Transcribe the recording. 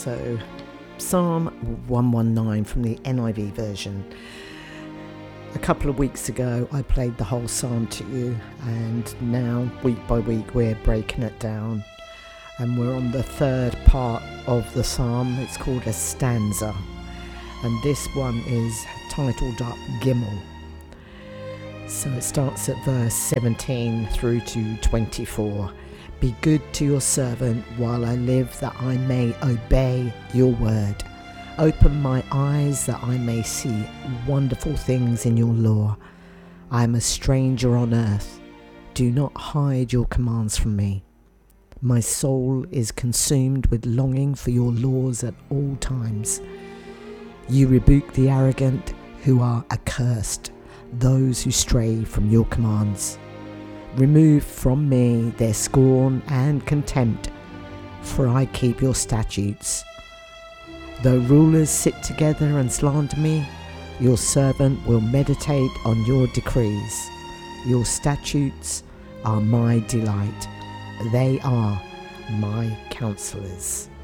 So, Psalm 119 from the NIV version. A couple of weeks ago I played the whole psalm to you, and now week by week we're breaking it down, and we're on the third part of the psalm. It's called a stanza, and this one is titled up Gimel. So it starts at verse 17 through to 24. Be good to your servant while I live, that I may obey your word. Open my eyes that I may see wonderful things in your law. I am a stranger on earth. Do not hide your commands from me. My soul is consumed with longing for your laws at all times. You rebuke the arrogant who are accursed, those who stray from your commands. Remove from me their scorn and contempt, for I keep your statutes. Though rulers sit together and slander me, your servant will meditate on your decrees. Your statutes are my delight. They are my counselors.